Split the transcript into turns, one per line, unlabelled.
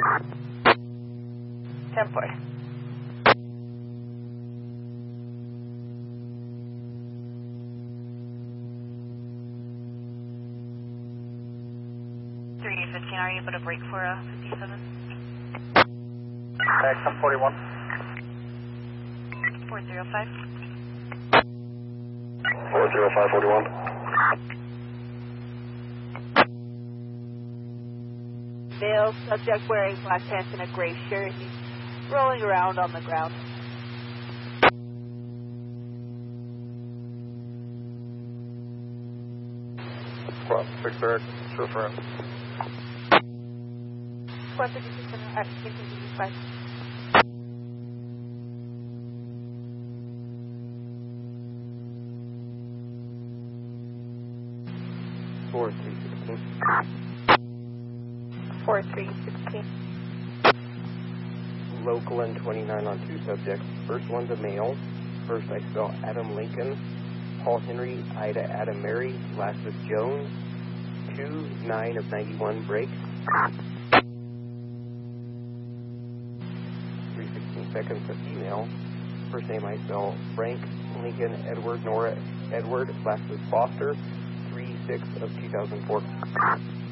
10-4. Are you able to break for 57?
XM 41.
405.
40541.
Male subject wearing black pants and a gray shirt. He's rolling around on the ground.
Squad 6 Eric, sure for him.
Squad 56 at 5.
4316.
4316.
Local and 29 on 2 subjects. First one's a male. First I spell Adam Lincoln, Paul Henry, Ida Adam Mary, last is Jones, 2-9 of 91 break. 316 seconds, a female. First name I spell Frank Lincoln Edward Nora Edward, last is Foster, 3-6 of 2004.